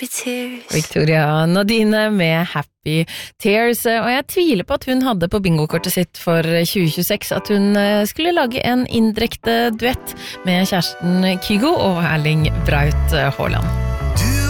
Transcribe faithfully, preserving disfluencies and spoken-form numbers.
Happy Tears. Victoria Nadine med Happy Tears, og jeg tviler på at hun hadde på bingokortet sitt for tjue tjueseks at hun skulle lage en indirekte duett med kjæresten Kygo og Erling Braut Haaland.